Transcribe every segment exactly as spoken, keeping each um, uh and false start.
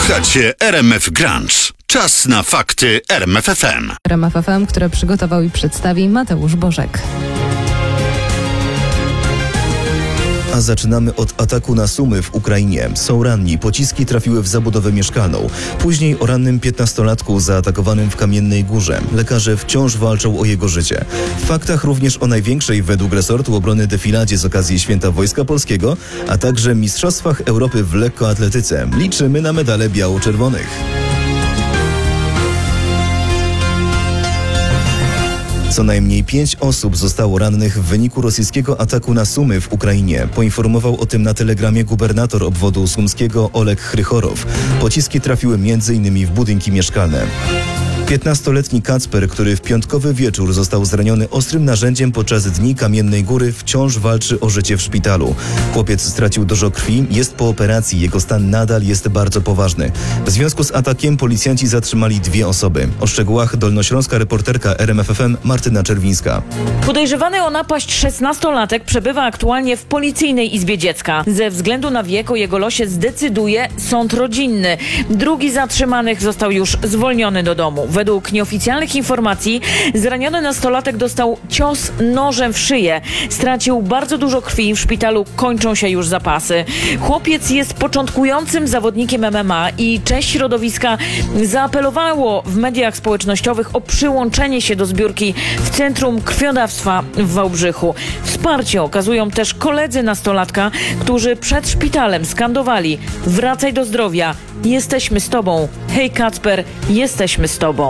Słuchacie R M F Grunge. Czas na fakty R M F F M. R M F F M, które przygotował i przedstawi Mateusz Bożek. A zaczynamy od ataku na Sumy w Ukrainie. Są ranni. Pociski trafiły w zabudowę mieszkalną. Później o rannym piętnastolatku zaatakowanym w Kamiennej Górze. Lekarze wciąż walczą o jego życie. W faktach również o największej według resortu obrony defiladzie z okazji Święta Wojska Polskiego, a także Mistrzostwach Europy w lekkoatletyce. Liczymy na medale biało-czerwonych. Co najmniej pięć osób zostało rannych w wyniku rosyjskiego ataku na Sumy w Ukrainie. Poinformował o tym na telegramie gubernator obwodu sumskiego Oleg Chrychorow. Pociski trafiły między innymi w budynki mieszkalne. piętnastoletni Kacper, który w piątkowy wieczór został zraniony ostrym narzędziem podczas Dni Kamiennej Góry, wciąż walczy o życie w szpitalu. Chłopiec stracił dużo krwi, jest po operacji, jego stan nadal jest bardzo poważny. W związku z atakiem policjanci zatrzymali dwie osoby. O szczegółach dolnośląska reporterka R M F F M Martyna Czerwińska. Podejrzewany o napaść szesnastolatek przebywa aktualnie w Policyjnej Izbie Dziecka. Ze względu na wiek o jego losie zdecyduje sąd rodzinny. Drugi z zatrzymanych został już zwolniony do domu. Według nieoficjalnych informacji zraniony nastolatek dostał cios nożem w szyję. Stracił bardzo dużo krwi, w szpitalu kończą się już zapasy. Chłopiec jest początkującym zawodnikiem M M A i część środowiska zaapelowało w mediach społecznościowych o przyłączenie się do zbiórki w Centrum Krwiodawstwa w Wałbrzychu. Wsparcie okazują też koledzy nastolatka, którzy przed szpitalem skandowali: wracaj do zdrowia, jesteśmy z tobą. Hej Kacper, jesteśmy z tobą.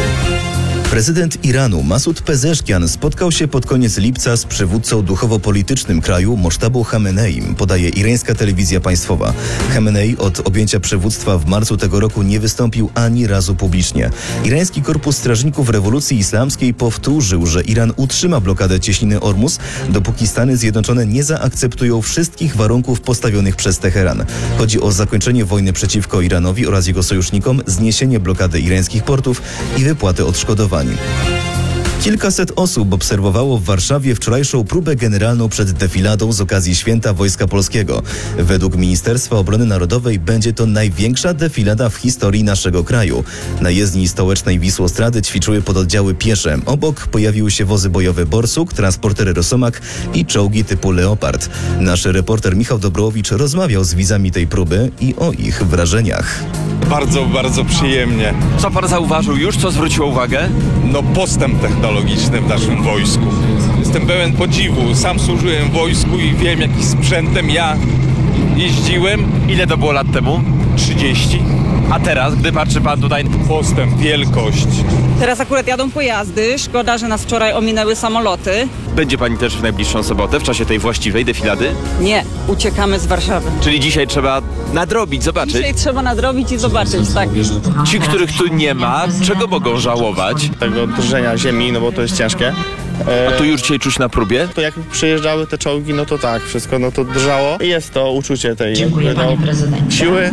Prezydent Iranu Masud Pezeszkian spotkał się pod koniec lipca z przywódcą duchowo-politycznym kraju Mosztabu Chameneim, podaje irańska telewizja państwowa. Chamenei od objęcia przywództwa w marcu tego roku nie wystąpił ani razu publicznie. Irański Korpus Strażników Rewolucji Islamskiej powtórzył, że Iran utrzyma blokadę cieśniny Ormus, dopóki Stany Zjednoczone nie zaakceptują wszystkich warunków postawionych przez Teheran. Chodzi o zakończenie wojny przeciwko Iranowi oraz jego sojusznikom, zniesienie blokady irańskich portów i wypłatę odszkodowań. Kilkaset osób obserwowało w Warszawie wczorajszą próbę generalną przed defiladą z okazji Święta Wojska Polskiego. Według Ministerstwa Obrony Narodowej będzie to największa defilada w historii naszego kraju. Na jezdni stołecznej Wisłostrady ćwiczyły pododdziały piesze. Obok pojawiły się wozy bojowe Borsuk, transportery Rosomak i czołgi typu Leopard. Nasz reporter Michał Dobrowicz rozmawiał z widzami tej próby i o ich wrażeniach. Bardzo, bardzo przyjemnie. Co pan zauważył już? Co zwróciło uwagę? No postęp technologiczny w naszym wojsku. Jestem pełen podziwu. Sam służyłem w wojsku i wiem, jakim sprzętem ja jeździłem. Ile to było lat temu? trzydzieści. A teraz, gdy patrzy pan tutaj... Postęp, wielkość. Teraz akurat jadą pojazdy. Szkoda, że nas wczoraj ominęły samoloty. Będzie pani też w najbliższą sobotę, w czasie tej właściwej defilady? Nie, uciekamy z Warszawy. Czyli dzisiaj trzeba nadrobić, zobaczyć. Dzisiaj trzeba nadrobić i zobaczyć, tak. Ci, których tu nie ma, czego mogą żałować? Tego drżenia ziemi, no bo to jest ciężkie. E, A tu już dzisiaj czuć na próbie? to jak przyjeżdżały te czołgi, no to tak, wszystko no to drżało. I jest to uczucie tej jakby, no, siły.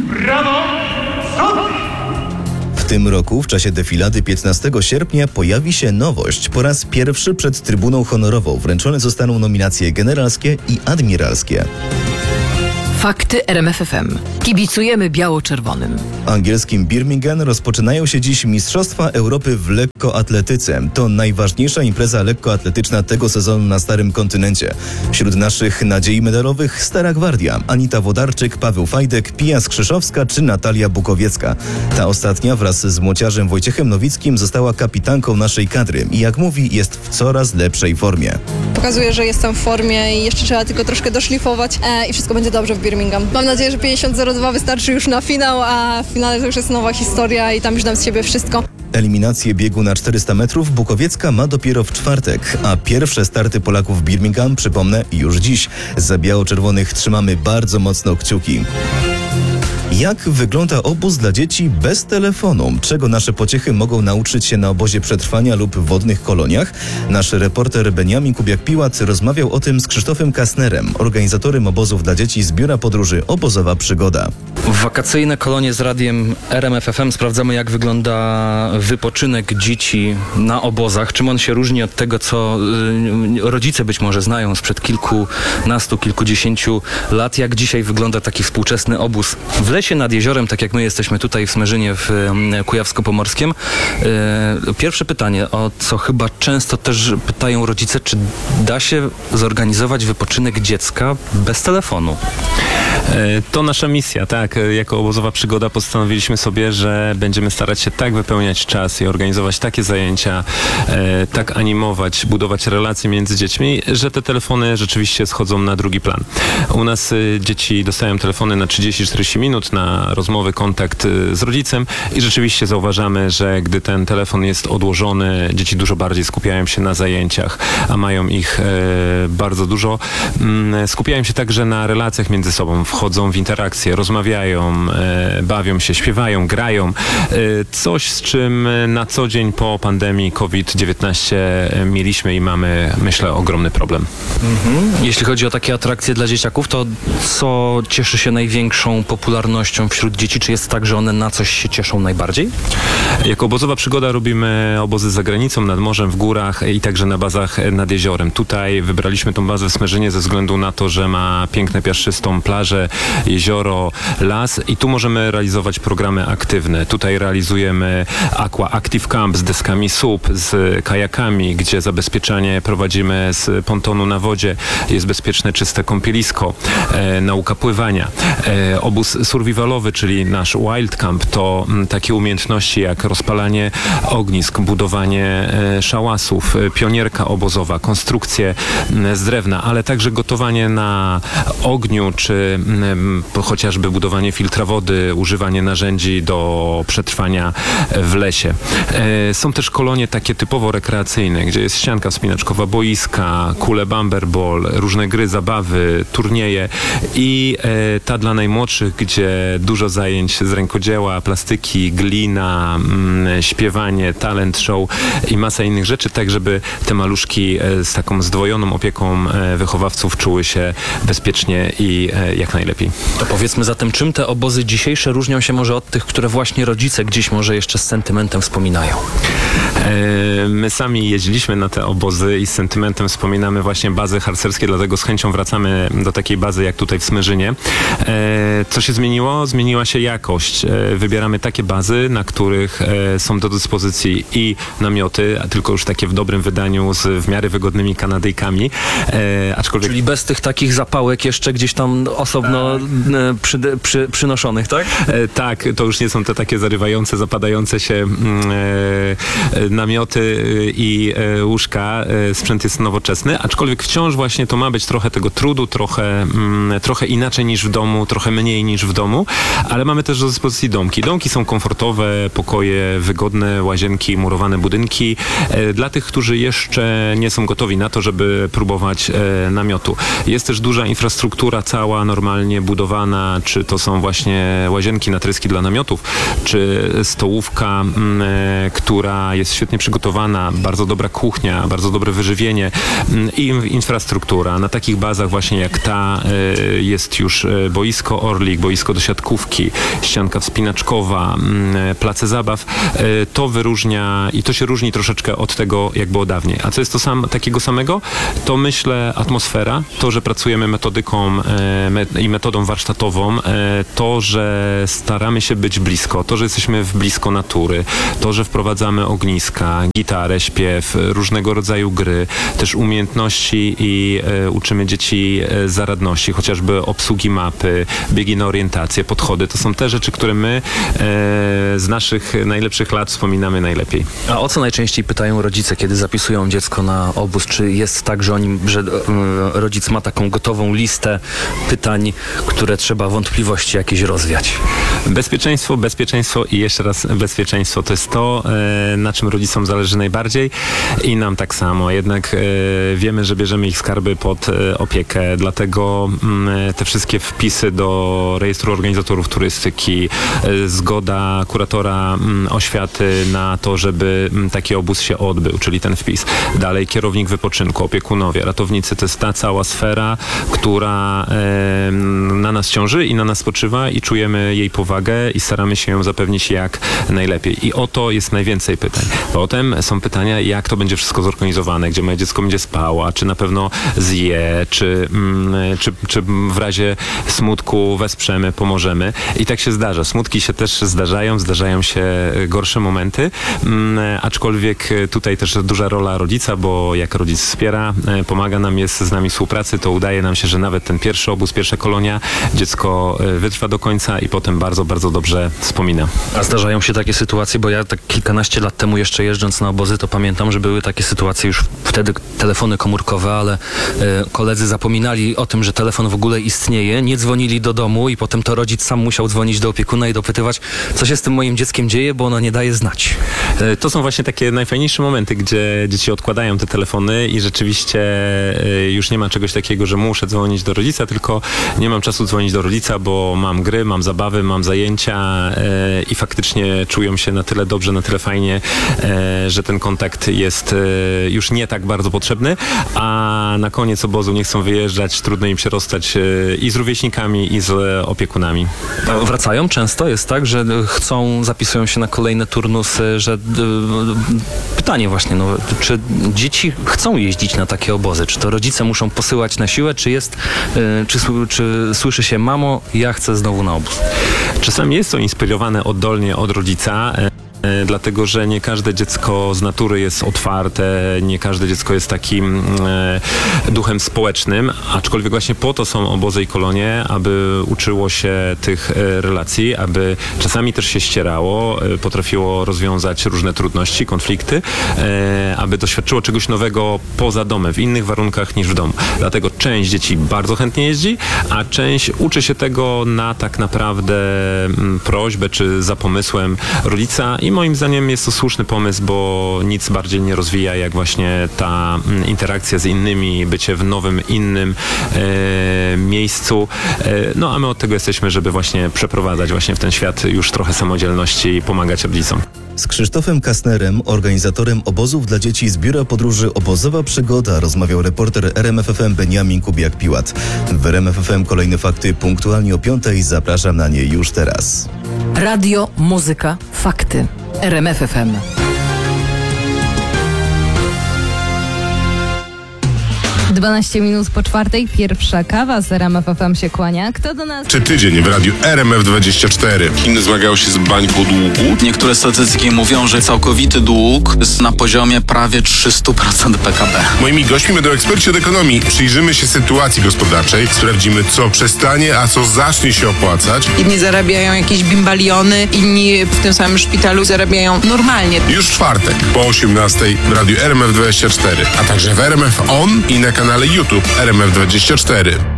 W tym roku w czasie defilady piętnastego sierpnia pojawi się nowość. Po raz pierwszy przed Trybuną Honorową wręczone zostaną nominacje generalskie i admiralskie. Fakty R M F F M. Kibicujemy biało-czerwonym. W angielskim Birmingham rozpoczynają się dziś Mistrzostwa Europy w lekkoatletyce. To najważniejsza impreza lekkoatletyczna tego sezonu na Starym Kontynencie. Wśród naszych nadziei medalowych Stara Gwardia, Anita Wodarczyk, Paweł Fajdek, Pija Skrzyszowska czy Natalia Bukowiecka. Ta ostatnia wraz z młociarzem Wojciechem Nowickim została kapitanką naszej kadry i jak mówi, jest w coraz lepszej formie. Pokazuje, że jestem w formie i jeszcze trzeba tylko troszkę doszlifować e, i wszystko będzie dobrze w Birmingham. Mam nadzieję, że pięćdziesiąt zero dwa wystarczy już na finał, a w finale to już jest nowa historia i tam już dam z siebie wszystko. Eliminację biegu na czterysta metrów Bukowiecka ma dopiero w czwartek, a pierwsze starty Polaków w Birmingham, przypomnę, już dziś. Za biało-czerwonych trzymamy bardzo mocno kciuki. Jak wygląda obóz dla dzieci bez telefonu? Czego nasze pociechy mogą nauczyć się na obozie przetrwania lub wodnych koloniach? Nasz reporter Beniamin Kubiak-Piłat rozmawiał o tym z Krzysztofem Kastnerem, organizatorem obozów dla dzieci z Biura Podróży Obozowa Przygoda. W wakacyjne kolonie z radiem R M F F M sprawdzamy, jak wygląda wypoczynek dzieci na obozach. Czym on się różni od tego, co y, rodzice być może znają sprzed kilkunastu, kilkudziesięciu lat. Jak dzisiaj wygląda taki współczesny obóz w lesie lesie nad jeziorem, tak jak my jesteśmy tutaj w Smyrzynie w e, Kujawsko-Pomorskiem. E, pierwsze pytanie, o co chyba często też pytają rodzice, czy da się zorganizować wypoczynek dziecka bez telefonu? To nasza misja, tak. Jako Obozowa Przygoda postanowiliśmy sobie, że będziemy starać się tak wypełniać czas i organizować takie zajęcia, e, tak animować, budować relacje między dziećmi, że te telefony rzeczywiście schodzą na drugi plan. U nas y, dzieci dostają telefony na trzydzieści czterdzieści minut na rozmowy, kontakt y, z rodzicem i rzeczywiście zauważamy, że gdy ten telefon jest odłożony, dzieci dużo bardziej skupiają się na zajęciach, a mają ich e, bardzo dużo. Mm, skupiają się także na relacjach między sobą, wchodzą w interakcje, rozmawiają, e, bawią się, śpiewają, grają. E, coś, z czym na co dzień po pandemii COVID dziewiętnaście mieliśmy i mamy, myślę, ogromny problem. Mhm. Jeśli chodzi o takie atrakcje dla dzieciaków, to co cieszy się największą popularnością wśród dzieci? Czy jest tak, że one na coś się cieszą najbardziej? Jako Obozowa Przygoda robimy obozy za granicą, nad morzem, w górach i także na bazach nad jeziorem. Tutaj wybraliśmy tą bazę w Smyrzynie ze względu na to, że ma piękne, piaszczystą plażę, jezioro, las i tu możemy realizować programy aktywne. Tutaj realizujemy Aqua Active Camp z deskami S U P, z kajakami, gdzie zabezpieczanie prowadzimy z pontonu na wodzie. Jest bezpieczne, czyste kąpielisko, e, nauka pływania. E, obóz survivalowy, czyli nasz Wild Camp, to m, takie umiejętności jak rozpalanie ognisk, budowanie e, szałasów, e, pionierka obozowa, konstrukcje m, z drewna, ale także gotowanie na ogniu, czy m, chociażby budowanie filtra wody, używanie narzędzi do przetrwania w lesie. E, są też kolonie takie typowo rekreacyjne, gdzie jest ścianka wspinaczkowa, boiska, kule bumperball, różne gry, zabawy, turnieje i e, ta dla najmłodszych, gdzie dużo zajęć z rękodzieła, plastyki, glina, m, śpiewanie, talent show i masa innych rzeczy, tak żeby te maluszki e, z taką zdwojoną opieką e, wychowawców czuły się bezpiecznie i e, jak najlepiej. To powiedzmy zatem, czym te obozy dzisiejsze różnią się może od tych, które właśnie rodzice gdzieś może jeszcze z sentymentem wspominają? E, my sami jeździliśmy na te obozy i z sentymentem wspominamy właśnie bazy harcerskie, dlatego z chęcią wracamy do takiej bazy jak tutaj w Smyrzynie. E, co się zmieniło? Zmieniła się jakość. E, wybieramy takie bazy, na których e, są do dyspozycji i namioty, a tylko już takie w dobrym wydaniu z w miarę wygodnymi kanadyjkami. E, aczkolwiek... Czyli bez tych takich zapałek jeszcze gdzieś tam osobno e, przy, przy, przynoszonych, tak? E, tak, to już nie są te takie zarywające, zapadające się e, namioty i e, łóżka. E, sprzęt jest nowoczesny, aczkolwiek wciąż właśnie to ma być trochę tego trudu, trochę, mm, trochę inaczej niż w domu, trochę mniej niż w domu, ale mamy też do dyspozycji domki. Domki są komfortowe, pokoje wygodne, łazienki, murowane budynki. E, dla tych, którzy jeszcze nie są gotowi na to, żeby próbować e, namiotu. Jest też duża infrastruktura cała normalnie budowana, czy to są właśnie łazienki, natryski dla namiotów, czy stołówka, m, e, która jest świetnie przygotowana, bardzo dobra kuchnia, bardzo dobre wyżywienie m, i infrastruktura. Na takich bazach właśnie jak ta e, jest już e, boisko Orlik, boisko do siatkówki, ścianka wspinaczkowa, m, place zabaw. E, to wyróżnia i to się różni troszeczkę od tego, jak było dawniej. A co jest to sam, takiego samego? To myślę atmosfera, to, że pracujemy metodyką e, me, i metodą warsztatową, e, to, że staramy się być blisko, to, że jesteśmy w blisko natury, to, że wprowadzamy ogniska, gitarę, śpiew, różnego rodzaju gry, też umiejętności i e, uczymy dzieci e, zaradności, chociażby obsługi mapy, biegi na orientację, podchody. To są te rzeczy, które my e, z naszych najlepszych lat wspominamy najlepiej. A o co najczęściej pytają rodzice, kiedy zapisują dziecko na obóz? Czy jest tak, że, oni, że rodzic ma taką gotową listę pytań, które trzeba wątpliwości jakieś rozwiać? Bezpieczeństwo, bezpieczeństwo i jeszcze raz bezpieczeństwo. To jest to, na czym rodzicom zależy najbardziej i nam tak samo. Jednak wiemy, że bierzemy ich skarby pod opiekę, dlatego te wszystkie wpisy do rejestru organizatorów turystyki, zgoda kuratora oświaty na to, żeby taki obóz się odbył, czyli ten wpis. Dalej kierownik wypoczynku, opiekunowie, ratownicy, to jest ta cała sfera, która e, na nas ciąży i na nas spoczywa i czujemy jej powagę i staramy się ją zapewnić jak najlepiej. I o to jest najwięcej pytań. Potem są pytania, jak to będzie wszystko zorganizowane, gdzie moje dziecko będzie spało, czy na pewno zje, czy, mm, czy, czy w razie smutku wesprzemy, pomożemy. pomożemy. I tak się zdarza. Smutki się też zdarzają, zdarzają się gorsze momenty, mm, aczkolwiek tutaj też duża rola rodzica, bo jak rodzic wspiera, pomaga nam, jest z nami w współpracy, to udaje nam się, że nawet ten pierwszy obóz, pierwsza kolonia, dziecko wytrwa do końca i potem bardzo, bardzo dobrze wspomina. A zdarzają się takie sytuacje, bo ja tak kilkanaście lat temu jeszcze jeżdżąc na obozy, to pamiętam, że były takie sytuacje już wtedy telefony komórkowe, ale e, koledzy zapominali o tym, że telefon w ogóle istnieje, nie dzwonili do domu i potem to rodzic sam musiał dzwonić do opiekuna i dopytywać, co się z tym moim dzieckiem dzieje, bo ono nie daje znać. E, to są właśnie takie najfajniejsze momenty, gdzie dzieci odkładają te telefony i rzeczywiście e, już nie ma czegoś takiego, że muszę dzwonić do rodzica, tylko nie mam czasu dzwonić do rodzica, bo mam gry, mam zabawy, mam zajęcia e, i faktycznie czują się na tyle dobrze, na tyle fajnie, e, że ten kontakt jest e, już nie tak bardzo potrzebny, a na koniec obozu nie chcą wyjeżdżać, trudno im się rozstać e, i z rówieśnikami, i z opiekunami. A wracają często? Jest tak, że chcą, zapisują się na kolejne turnusy, że e, pytanie właśnie, no, czy dzieci chcą jeździć na takie obozy? Czy to rodzice muszą posyłać na siłę, czy jest, e, czy, czy słyszy się, mamo, ja chcę znowu na obóz? Czasami jest to inspirowane oddolnie od rodzica, dlatego, że nie każde dziecko z natury jest otwarte, nie każde dziecko jest takim e, duchem społecznym, aczkolwiek właśnie po to są obozy i kolonie, aby uczyło się tych e, relacji, aby czasami też się ścierało, e, potrafiło rozwiązać różne trudności, konflikty, e, aby doświadczyło czegoś nowego poza domem, w innych warunkach niż w domu. Dlatego część dzieci bardzo chętnie jeździ, a część uczy się tego na tak naprawdę m, prośbę czy za pomysłem rodzica. I moim zdaniem jest to słuszny pomysł, bo nic bardziej nie rozwija jak właśnie ta interakcja z innymi, bycie w nowym, innym e, miejscu. E, no a my od tego jesteśmy, żeby właśnie przeprowadzać właśnie w ten świat już trochę samodzielności i pomagać rodzicom. Z Krzysztofem Kastnerem, organizatorem obozów dla dzieci z Biura Podróży Obozowa Przygoda, rozmawiał reporter R M F F M Beniamin Kubiak-Piłat. W R M F F M kolejne fakty punktualnie o piątej. Zapraszam na nie już teraz. Radio, muzyka, fakty. R M F F M. dwanaście minut po czwartej, pierwsza kawa z R M F F M się kłania. Kto do nas... Czy tydzień w radiu R M F dwadzieścia cztery. Chiny zmagają się z bańką długu. Niektóre statystyki mówią, że całkowity dług jest na poziomie prawie trzysta procent P K B. Moimi gośćmi będą eksperci od ekonomii. Przyjrzymy się sytuacji gospodarczej, sprawdzimy, co przestanie, a co zacznie się opłacać. Jedni zarabiają jakieś bimbaliony, inni w tym samym szpitalu zarabiają normalnie. Już w czwartek po osiemnastej w radiu R M F dwadzieścia cztery, a także w R M F On i na kanale YouTube R M F dwadzieścia cztery.